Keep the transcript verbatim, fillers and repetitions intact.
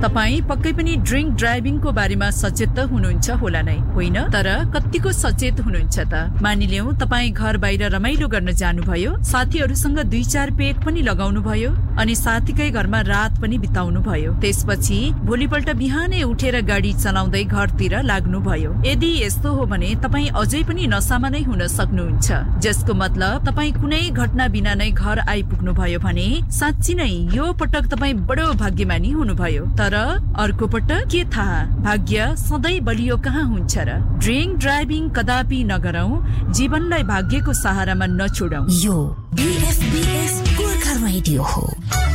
तपाई पक्कै पनि ड्रिङ्क ड्राइभिङको बारेमा सचेत त हुनुहुन्छ होला नै, होइन? तर कतिको सचेत हुनुहुन्छ त? मानिलियौं तपाई घर बाहिर रमाइलो गर्न जानुभयो, साथीहरूसँग दुई चार पेग पनि लगाउनु भयो अनि साथीकै घरमा रात पनि बिताउनु भयो। त्यसपछि भोलिपल्ट बिहानै उठेर गाडी चलाउँदै घरतिर लाग्नु भयो। यदि यस्तो हो भने तपाई अझै पनि नसामा नै हुन सक्नुहुन्छ, जसको मतलब तपाई कुनै घटना बिना नै घर आइपुग्नु भयो भने साँच्ची नै यो पटक तपाई बडो भाग्यमानी हुनुभयो। तर अर्को पटक के थाहा, भाग्य सधैँ बलियो कहाँ हुन्छ र? ड्रिङ्क ड्राइभिङ कदापि नगरौं, जीवनलाई भाग्यको सहारामा नछोडौं। यो बीएफबीएस गोर्खा रेडियो हो।